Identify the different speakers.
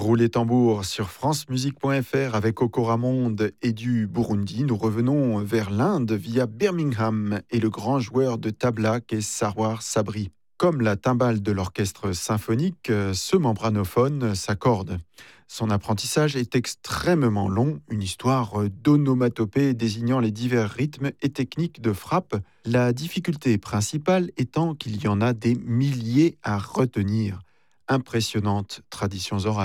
Speaker 1: Roulet tambour sur francemusique.fr avec Okora Monde et du Burundi. Nous revenons vers l'Inde via Birmingham et le grand joueur de tabla qu'est Sarwar Sabri. Comme la timbale de l'orchestre symphonique, ce membranophone s'accorde. Son apprentissage est extrêmement long, une histoire d'onomatopée désignant les divers rythmes et techniques de frappe, la difficulté principale étant qu'il y en a des milliers à retenir. Impressionnante tradition orale.